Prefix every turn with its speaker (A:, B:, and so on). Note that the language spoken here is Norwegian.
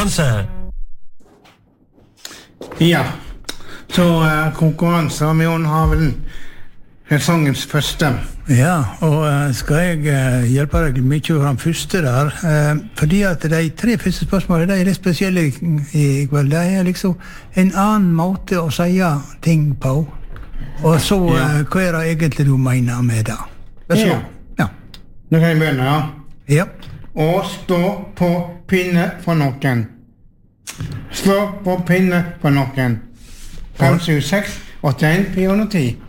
A: konkurranse.
B: Ja, så konkurranse med Jon Havelen. Sesongens første.
C: Ja, og skal jeg hjelpe deg mye over den første der, fordi at de 3 første spørsmålene, de litt spesielle i kveld, det liksom en annen måte å si ting på, og så hva det egentlig du mener med det?
B: Ja.
C: Ja.
B: Nå kan jeg begynne, ja.
C: Ja.
B: Og stå på pinne for noen. Stå på pinne for noen. 576 81 410.